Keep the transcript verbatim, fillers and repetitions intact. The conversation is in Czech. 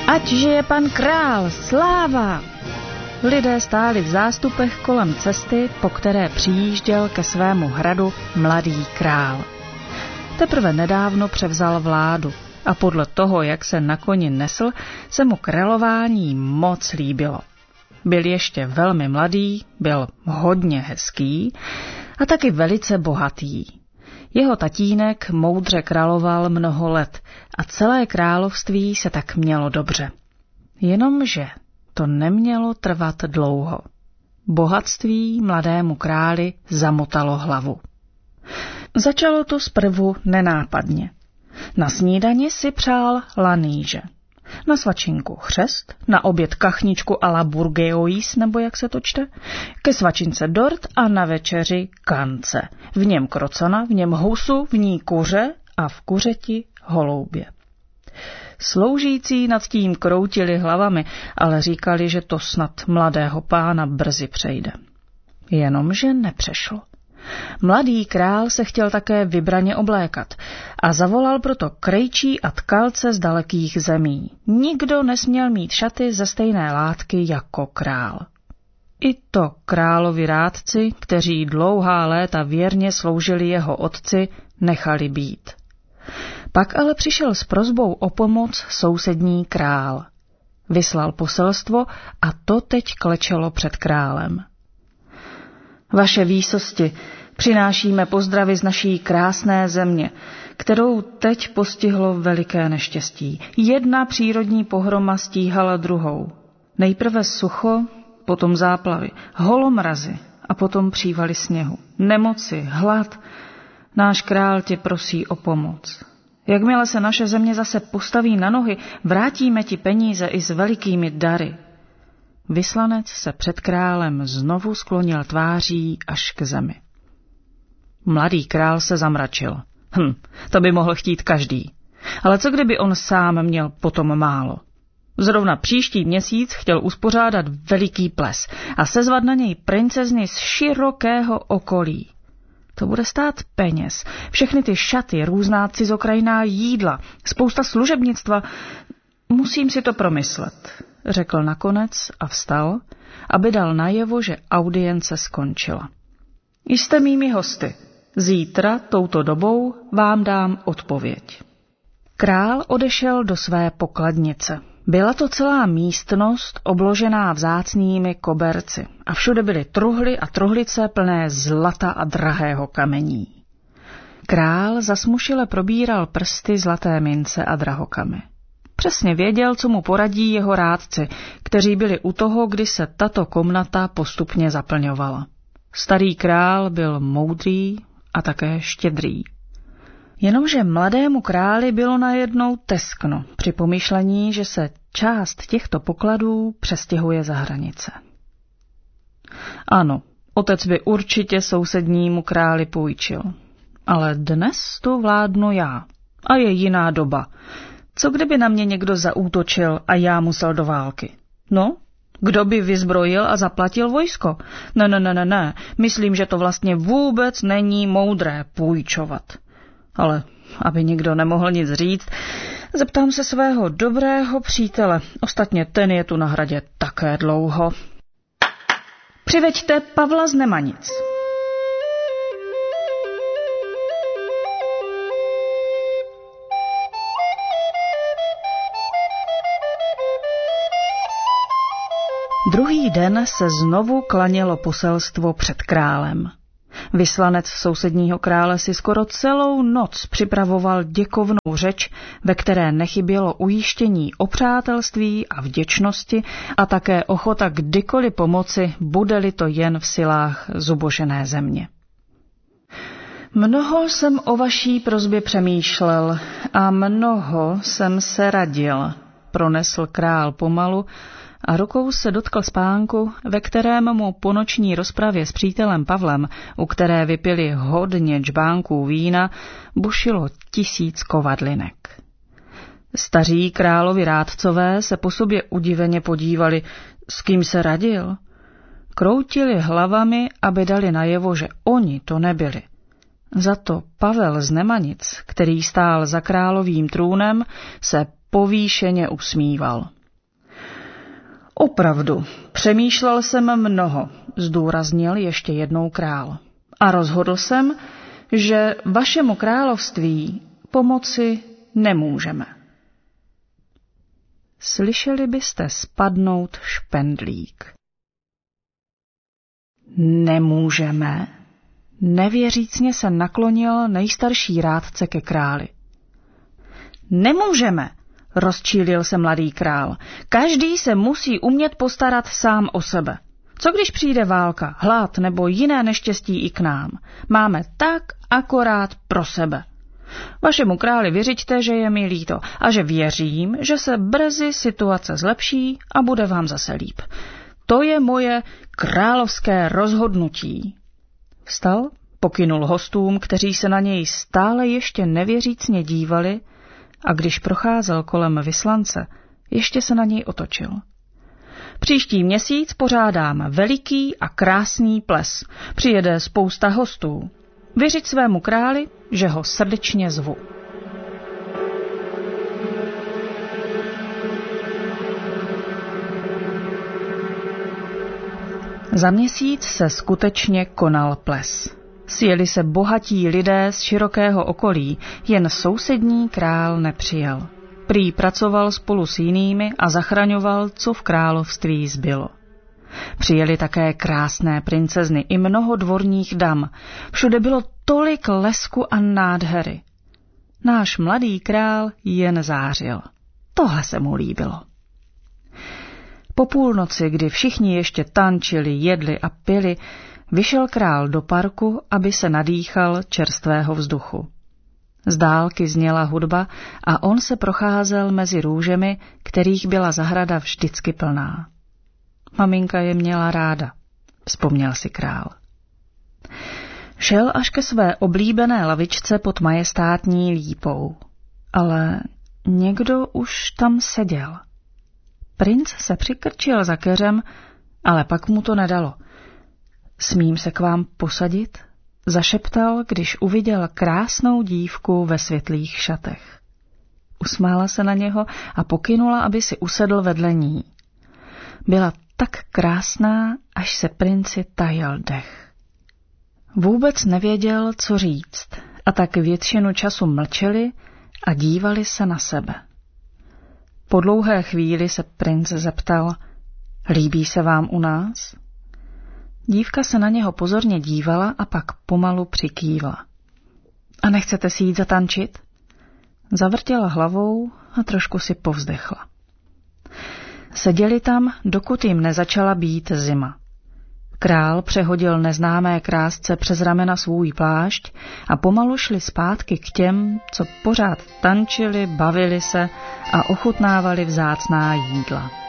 Ať žije pan král, sláva! Lidé stáli v zástupech kolem cesty, po které přijížděl ke svému hradu mladý král. Teprve nedávno převzal vládu a podle toho, jak se na koni nesl, se mu králování moc líbilo. Byl ještě velmi mladý, byl hodně hezký a taky velice bohatý. Jeho tatínek moudře královal mnoho let a celé království se tak mělo dobře. Jenomže to nemělo trvat dlouho. Bohatství mladému králi zamotalo hlavu. Začalo to zprvu nenápadně. Na snídani si přál lanýže, na svačinku chřest, na oběd kachničku a la bourgeois, nebo jak se to čte, ke svačince dort a na večeři kance. V něm krocana, v něm husu, v ní kuře a v kuřeti holoubě. Sloužící nad tím kroutili hlavami, ale říkali, že to snad mladého pána brzy přejde. Jenomže nepřešlo. Mladý král se chtěl také vybraně oblékat a zavolal proto krejčí a tkalce z dalekých zemí. Nikdo nesměl mít šaty ze stejné látky jako král. I to královi rádci, kteří dlouhá léta věrně sloužili jeho otci, nechali být. Pak ale přišel s prosbou o pomoc sousední král. Vyslal poselstvo a to teď klečelo před králem. Vaše výsosti, přinášíme pozdravy z naší krásné země, kterou teď postihlo veliké neštěstí. Jedna přírodní pohroma stíhala druhou. Nejprve sucho, potom záplavy, holomrazy a potom přívaly sněhu. Nemoci, hlad. Náš král tě prosí o pomoc. Jakmile se naše země zase postaví na nohy, vrátíme ti peníze i s velikými dary. Vyslanec se před králem znovu sklonil tváří až k zemi. Mladý král se zamračil. Hm, to by mohl chtít každý. Ale co kdyby on sám měl potom málo? Zrovna příští měsíc chtěl uspořádat veliký ples a sezvat na něj princezny z širokého okolí. To bude stát peněz, všechny ty šaty, různá cizokrajná jídla, spousta služebnictva. Musím si to promyslet, řekl nakonec a vstal, aby dal najevo, že audience skončila. Jste mými hosty. Zítra touto dobou vám dám odpověď. Král odešel do své pokladnice. Byla to celá místnost obložená vzácnými koberci a všude byly truhly a truhlice plné zlata a drahého kamení. Král zasmušile probíral prsty zlaté mince a drahokamy. Přesně věděl, co mu poradí jeho rádci, kteří byli u toho, kdy se tato komnata postupně zaplňovala. Starý král byl moudrý a také štědrý. Jenomže mladému králi bylo najednou teskno při pomyšlení, že se část těchto pokladů přestěhuje za hranice. Ano, otec by určitě sousednímu králi půjčil, ale dnes tu vládnu já a je jiná doba. Co kdyby na mě někdo zaútočil a já musel do války? No, kdo by vyzbrojil a zaplatil vojsko? Ne, ne, ne, ne, ne, myslím, že to vlastně vůbec není moudré půjčovat. Ale aby nikdo nemohl nic říct, zeptám se svého dobrého přítele. Ostatně ten je tu na hradě také dlouho. Přiveďte Pavla z Nemanic. Druhý den se znovu klanělo poselstvo před králem. Vyslanec sousedního krále si skoro celou noc připravoval děkovnou řeč, ve které nechybělo ujištění o přátelství a vděčnosti a také ochota kdykoliv pomoci, bude-li to jen v silách zubožené země. Mnoho jsem o vaší prosbě přemýšlel a mnoho jsem se radil, pronesl král pomalu, a rukou se dotkl spánku, ve kterém mu po noční rozpravě s přítelem Pavlem, u které vypili hodně džbánků vína, bušilo tisíc kovadlinek. Staří královi rádcové se po sobě udiveně podívali, s kým se radil. Kroutili hlavami, aby dali najevo, že oni to nebyli. Za to Pavel z Nemanic, který stál za královým trůnem, se povýšeně usmíval. Opravdu, přemýšlel jsem mnoho, zdůraznil ještě jednou král. A rozhodl jsem, že vašemu království pomoci nemůžeme. Slyšeli byste spadnout špendlík. Nemůžeme? Nevěřícně se naklonil nejstarší rádce ke králi. Nemůžeme, rozčílil se mladý král. Každý se musí umět postarat sám o sebe. Co když přijde válka, hlad nebo jiné neštěstí i k nám? Máme tak akorát pro sebe. Vašemu králi vyřiďte, že je mi líto a že věřím, že se brzy situace zlepší a bude vám zase líp. To je moje královské rozhodnutí. Vstal, pokynul hostům, kteří se na něj stále ještě nevěřícně dívali, a když procházel kolem vyslance, ještě se na něj otočil. Příští měsíc pořádám veliký a krásný ples. Přijede spousta hostů. Vyřiď svému králi, že ho srdečně zvu. Za měsíc se skutečně konal ples. Sjeli se bohatí lidé z širokého okolí, jen sousední král nepřijel. Prý pracoval spolu s jinými a zachraňoval, co v království zbylo. Přijeli také krásné princezny i mnoho dvorních dam. Všude bylo tolik lesku a nádhery. Náš mladý král jen zářil. Tohle se mu líbilo. Po půlnoci, kdy všichni ještě tančili, jedli a pili, vyšel král do parku, aby se nadýchal čerstvého vzduchu. Z dálky zněla hudba a on se procházel mezi růžemi, kterých byla zahrada vždycky plná. Maminka je měla ráda, vzpomněl si král. Šel až ke své oblíbené lavičce pod majestátní lípou, ale někdo už tam seděl. Princ se přikrčil za keřem, ale pak mu to nedalo. Smím se k vám posadit? Zašeptal, když uviděl krásnou dívku ve světlých šatech. Usmála se na něho a pokynula, aby si usedl vedle ní. Byla tak krásná, až se princi tajil dech. Vůbec nevěděl, co říct, a tak většinu času mlčeli a dívali se na sebe. Po dlouhé chvíli se princ zeptal, líbí se vám u nás? Dívka se na něho pozorně dívala a pak pomalu přikývla. A nechcete si jít zatančit? Zavrtěla hlavou a trošku si povzdechla. Seděli tam, dokud jim nezačala být zima. Král přehodil neznámé krásce přes ramena svůj plášť a pomalu šli zpátky k těm, co pořád tančili, bavili se a ochutnávali vzácná jídla.